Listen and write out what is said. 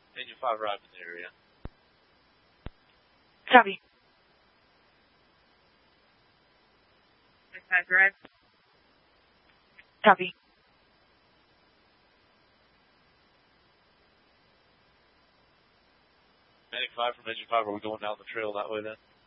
Engine 5 arrived in the area. Copy. 5 drive. Copy. Medic 5 from Engine 5, are we going down the trail that way then?